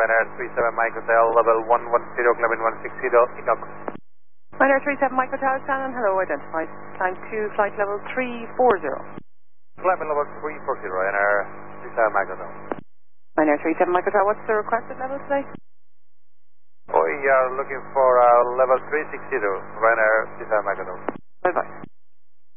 Ryanair 37 Mike Hotel, level 110, climb 160, enough. Ryanair 37 Mike Hotel, Shannon, hello, identified. Climb to flight level 340. Climb level 340, Ryanair 37 Mike Hotel. Ryanair 37 Mike Hotel, what's the requested level today? We are looking for level 360, Ryanair 37 Mike Hotel. Bye-bye.